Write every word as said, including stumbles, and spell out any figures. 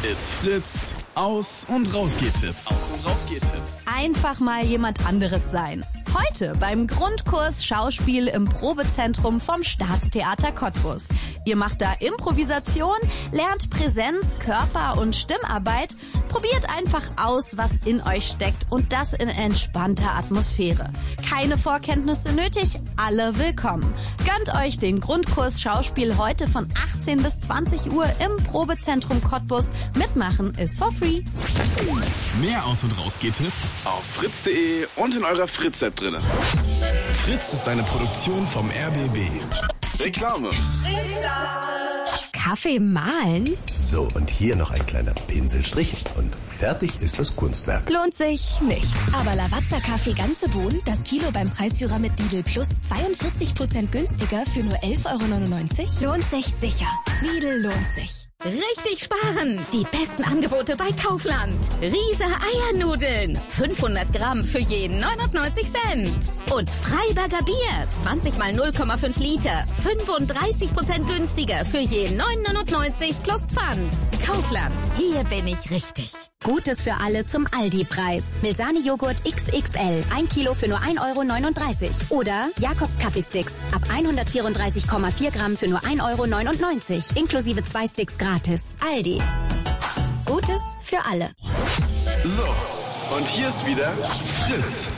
It's Fritz. Aus- und Rausgehtipps. Aus- und Rausgehtipps. Einfach mal jemand anderes sein. Heute beim Grundkurs Schauspiel im Probezentrum vom Staatstheater Cottbus. Ihr macht da Improvisation, lernt Präsenz, Körper- und Stimmarbeit. Probiert einfach aus, was in euch steckt und das in entspannter Atmosphäre. Keine Vorkenntnisse nötig, alle willkommen. Gönnt euch den Grundkurs Schauspiel heute von achtzehn bis zwanzig Uhr im Probezentrum Cottbus. Mitmachen ist for free. Mehr Aus- und Rausgehtipps auf fritz punkt de und in eurer Fritz-App drin. Fritz ist eine Produktion vom R B B. Reklame. Kaffee mahlen? So, und hier noch ein kleiner Pinselstrich und fertig ist das Kunstwerk. Lohnt sich nicht. Aber Lavazza Kaffee ganze Bohnen, das Kilo beim Preisführer mit Lidl Plus zweiundvierzig Prozent günstiger für nur elf Euro neunundneunzig? Lohnt sich sicher. Lidl lohnt sich. Richtig sparen! Die besten Angebote bei Kaufland. Riese Eiernudeln. fünfhundert Gramm für jeden neunundneunzig Cent. Und Freiberger Bier. zwanzig mal null Komma fünf Liter. fünfunddreißig Prozent günstiger für jeden neun neunundneunzig plus Pfand. Kaufland. Hier bin ich richtig. Gutes für alle zum Aldi-Preis. Milsani-Joghurt X X L. Ein Kilo für nur ein Euro neununddreißig. Oder Jakobs Kaffeesticks. Ab hundertvierunddreißig Komma vier Gramm für nur ein Euro neunundneunzig. Inklusive zwei Sticks gratis. Aldi. Gutes für alle. So, und hier ist wieder Fritz.